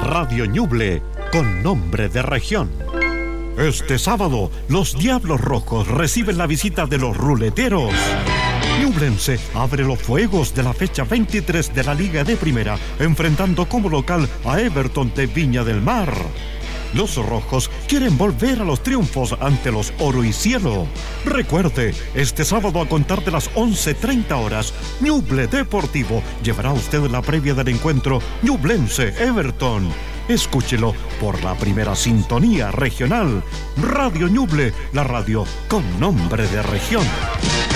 Radio Ñuble, con nombre de región. Este sábado, los Diablos Rojos reciben la visita de los ruleteros. Ñublense abre los fuegos de la fecha 23 de la Liga de Primera, enfrentando como local a Everton de Viña del Mar. Los rojos quieren volver a los triunfos ante los Oro y Cielo. Recuerde, este sábado a contar de las 11:30 horas, Ñuble Deportivo llevará a usted la previa del encuentro Ñublense-Everton. Escúchelo por la primera sintonía regional. Radio Ñuble, la radio con nombre de región.